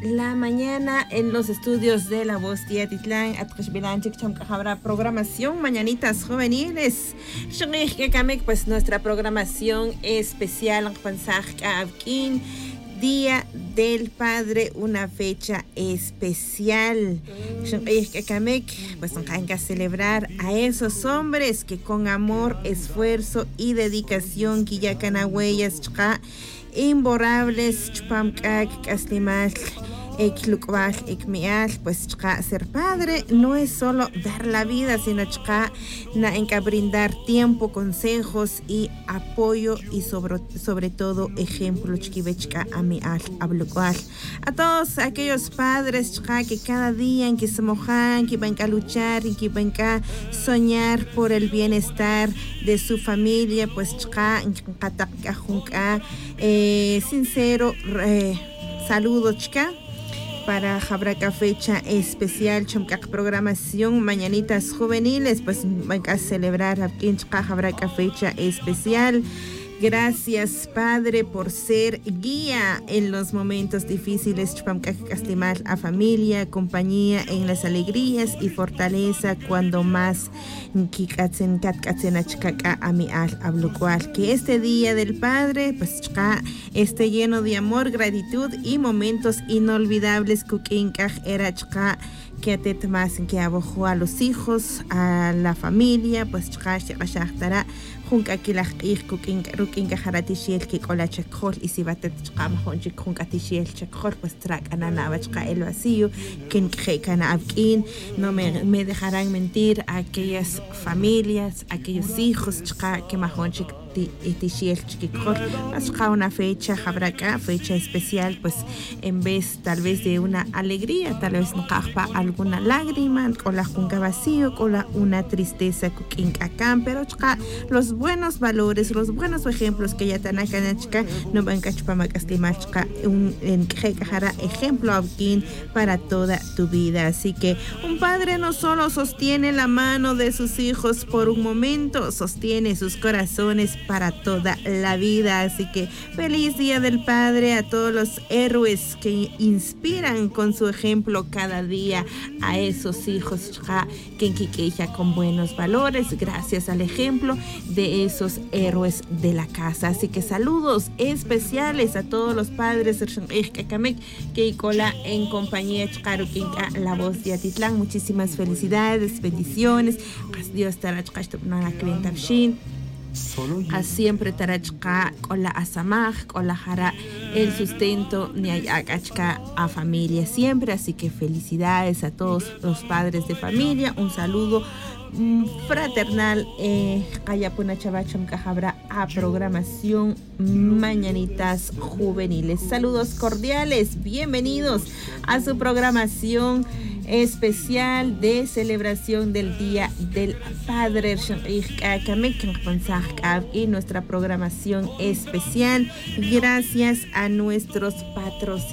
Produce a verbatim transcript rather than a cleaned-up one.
la mañana en los estudios de La Voz de Atitlán. Habrá programación Mañanitas Juveniles. Pues nuestra programación especial Día del Padre, una fecha especial. Pues hay que celebrar a esos hombres que con amor, esfuerzo y dedicación que ya can huellas imborrables chupamkak kaslimal eklukbal ekmial, pues chka, ser padre no es solo dar la vida, sino chka na enca brindar tiempo, consejos y apoyo y sobre, sobre todo ejemplo chkibechka a mi al ablukwal. A todos aquellos padres chka que cada día en que se mojan, que van a luchar y que van a soñar por el bienestar de su familia, pues chka eh, sincero eh, saludo chka para Jabraca fecha especial, chumkak programación Mañanitas Juveniles, pues van a celebrar aquí Jabraca fecha especial. Gracias, Padre, por ser guía en los momentos difíciles, chupamkak castimar a familia, compañía en las alegrías y fortaleza cuando más kikatzen katkatzen achkaka a mi al ablucual. Que este día del Padre, pues chka, esté lleno de amor, gratitud y momentos inolvidables. Kukinkaj era chka que atet más que abojó a los hijos, a la familia, pues chka shakashaktará. Junca que la hijo que rukin que haratishel que cola chekol y si batet chkam honji junca tishel chekol pues track anana bachka el vacío que kana abkin. No me, me dejarán mentir a aquellas familias, aquellos hijos chka que mahonchi tishel chekol más una fecha habrá fecha especial, pues en vez tal vez de una alegría, tal vez no cajpa alguna lágrima con la junca vacío, con la una tristeza kukin acá, pero chka los buenos valores, los buenos ejemplos que ya están acá en chica, no van a castimarchka, un ejemplo aquí para toda tu vida. Así que un padre no solo sostiene la mano de sus hijos por un momento, sostiene sus corazones para toda la vida. Así que feliz Día del Padre a todos los héroes que inspiran con su ejemplo cada día a esos hijos que con buenos valores, gracias al ejemplo de esos héroes de la casa. Así que saludos especiales a todos los padres que cola en compañía de La Voz de Atitlán. Muchísimas felicidades, bendiciones. Dios te a siempre tarachka con la asamaj, con la jara, el sustento ni ayakachka a familia siempre. Así que felicidades a todos los padres de familia. Un saludo fraternal eh Kayapuna Chavacham Cajabra a programación Mañanitas Juveniles. Saludos cordiales, bienvenidos a su programación especial de celebración del Día del Padre y nuestra programación especial gracias a nuestros patrocinadores.